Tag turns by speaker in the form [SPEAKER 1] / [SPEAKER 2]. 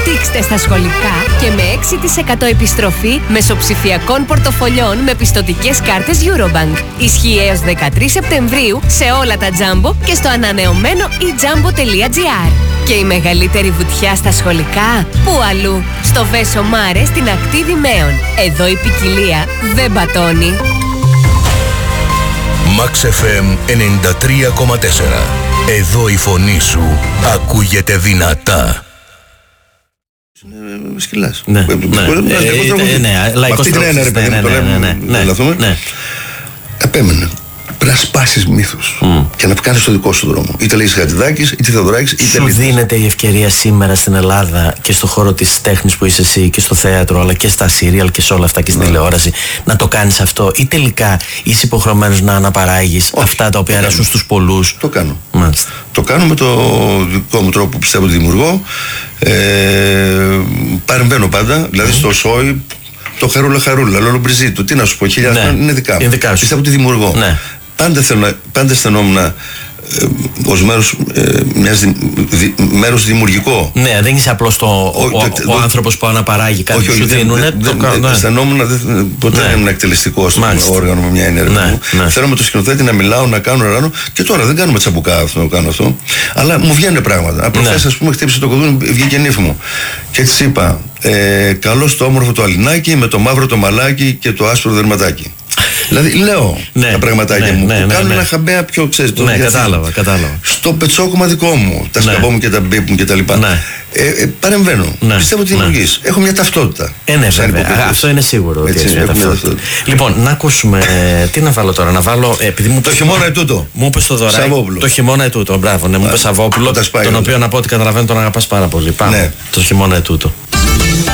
[SPEAKER 1] Αναπτύξτε στα σχολικά και με 6% επιστροφή μεσοψηφιακών πορτοφολιών με πιστωτικές κάρτες Eurobank. Ισχύει έως 13 Σεπτεμβρίου σε όλα τα Jumbo και στο ανανεωμένο eJumbo.gr. Και η μεγαλύτερη βουτιά στα σχολικά, πού αλλού? Στο Βέσο Μάρε στην ακτή Δημαίων. Εδώ η ποικιλία δεν πατώνει.
[SPEAKER 2] Max FM 93,4. Εδώ η φωνή σου ακούγεται δυνατά.
[SPEAKER 3] Σκυλάς.
[SPEAKER 4] Ναι,
[SPEAKER 3] λαϊκός τρόπος. Ναι. Επέμενε. Πρέπει να σπάσεις μύθους και να κάνεις το δικό σου δρόμο. Είτε λέγεις Χατζηδάκης, είτε Θεοδωράκης, είτε
[SPEAKER 4] Σου
[SPEAKER 3] Λίθος.
[SPEAKER 4] δίνεται η ευκαιρία σήμερα στην Ελλάδα και στο χώρο της τέχνης που είσαι εσύ και στο θέατρο, αλλά και στα σύριαλ και σε όλα αυτά και στην τηλεόραση, να το κάνεις αυτό, ή τελικά είσαι υποχρεωμένος να αναπαράγεις αυτά τα οποία αρέσουν στους πολλούς?
[SPEAKER 3] Το κάνω.
[SPEAKER 4] Μάλιστα.
[SPEAKER 3] Το κάνω με το δικό μου τρόπο που πιστεύω ότι δημιουργώ. Παρεμβαίνω πάντα, δηλαδή στο σόι. Το χαρούλα, Λόλο Μπριζίτου, τι να σου πω, χιλιάδες είναι δικά μου. Πιστεύω ότι δημιουργώ.
[SPEAKER 4] Ναι.
[SPEAKER 3] Πάντα αισθανόμουν ως μέρος δημιουργικό.
[SPEAKER 4] Ναι, δεν είσαι απλώς ο άνθρωπος που αναπαράγει κάτι που σου δίνουν.
[SPEAKER 3] Αισθανόμουν ποτέ δεν ήμουν εκτελεστικό στο όργανο με μια ενέργεια μου. Θέλω με το σκηνοθέτη να μιλάω, να κάνω και τώρα δεν κάνουμε τσαμπουκά αυτό, να κάνω αυτό. Αλλά μου βγαίνουν πράγματα. Προχθές, ας πούμε, χτύπησε το κουδούνι, βγήκε νύφη μου. Και έτσι είπα, καλώς το όμορφο το αλινάκι με το μαύρο το μαλάκι και το άσπρο δερματάκι. Δηλαδή λέω τα πραγματάκια μου που κάνουν ένα χαμπέα πιο, ξέρεις, το
[SPEAKER 4] κατάλαβα.
[SPEAKER 3] στο πετσόκομα δικό μου, τα σκαμπό μου και τα μπίπ μου και τα λοιπά. Παρεμβαίνω. Πιστεύω ότι δημιουργείς. Έχω μια ταυτότητα.
[SPEAKER 4] Αυτό είναι σίγουρο ότι έχεις μια ταυτότητα. Λοιπόν, να ακούσουμε. Τι να βάλω τώρα, να βάλω.
[SPEAKER 3] Το χειμώνα ετούτο.
[SPEAKER 4] Μου είπες το δωράκι. Το χειμώνα ετούτο. Μπράβο, ναι, μου είπες Σαββόπουλο. Τον οποίο, να πω ότι καταλαβαίνω, τον αγαπάς πάρα πολύ. Πάμε. Το χειμώνα ετούτο.